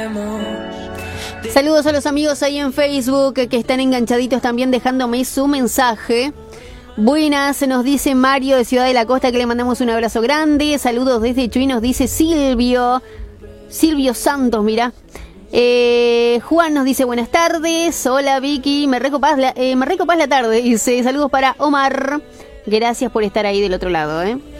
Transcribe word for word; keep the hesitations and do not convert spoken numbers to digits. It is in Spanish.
Saludos a los amigos ahí en Facebook que están enganchaditos también dejándome su mensaje. Buenas, nos dice Mario de Ciudad de la Costa, que le mandamos un abrazo grande. Saludos desde Chuy, nos dice Silvio. Silvio Santos, mira. Eh, Juan nos dice buenas tardes. Hola Vicky, me recopás la, eh, me recopás la tarde. Dice saludos para Omar. Gracias por estar ahí del otro lado, eh.